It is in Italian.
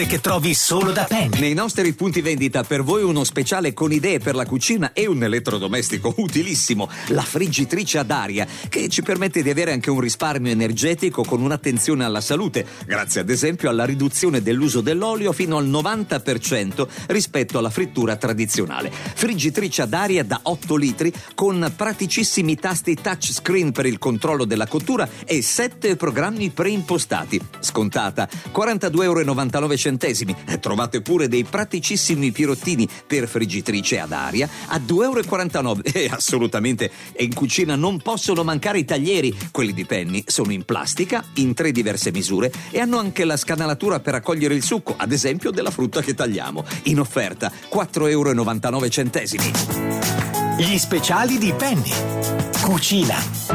che trovi solo da Penny. Nei nostri punti vendita per voi uno speciale con idee per la cucina e un elettrodomestico utilissimo, la friggitrice ad aria, che ci permette di avere anche un risparmio energetico con un'attenzione alla salute, grazie ad esempio alla riduzione dell'uso dell'olio fino al 90% rispetto alla frittura tradizionale. Friggitrice ad aria da 8 litri con praticissimi tasti touchscreen per il controllo della cottura e 7 programmi preimpostati. Scontata, 42,99 €. Trovate pure dei praticissimi pirottini per friggitrice ad aria a 2,49 €. E assolutamente in cucina non possono mancare i taglieri. Quelli di Penny sono in plastica, in 3 diverse misure e hanno anche la scanalatura per raccogliere il succo, ad esempio della frutta che tagliamo. In offerta 4,99 €. Gli speciali di Penny. Cucina